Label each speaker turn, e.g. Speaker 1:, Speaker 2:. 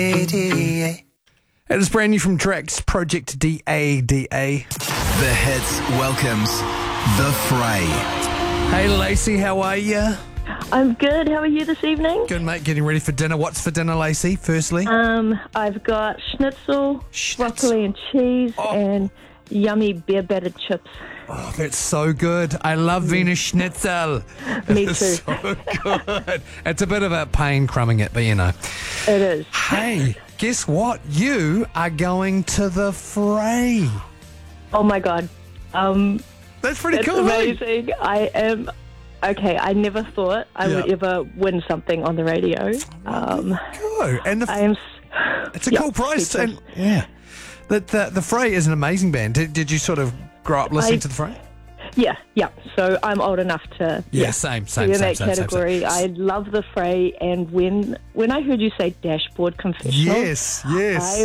Speaker 1: It is brand new from Drax, Project DADA.
Speaker 2: The Hits welcomes The Fray.
Speaker 1: Hey Lacey, how are you?
Speaker 3: I'm good. How are you this evening?
Speaker 1: Good, mate. Getting ready for dinner. What's for dinner, Lacey, firstly?
Speaker 3: I've got schnitzel, broccoli and cheese, and yummy beer battered chips.
Speaker 1: Oh, that's so good. I love Wiener Schnitzel.
Speaker 3: Me too.
Speaker 1: It's so good. It's a bit of a pain crumbing it, but you know.
Speaker 3: It is.
Speaker 1: Hey, guess what? You are going to the Fray.
Speaker 3: Oh my god.
Speaker 1: That's pretty
Speaker 3: It's
Speaker 1: cool, mate.
Speaker 3: amazing. I am. Okay, I never thought I would ever win something on the radio.
Speaker 1: Go. And
Speaker 3: I am.
Speaker 1: it's a cool prize. And yeah. The Fray is an amazing band. Did you sort of grow up listening to the Fray?
Speaker 3: Yeah. So I'm old enough to.
Speaker 1: Same.
Speaker 3: Be in that category. I love the Fray, and when I heard you say Dashboard Confessional,
Speaker 1: yes.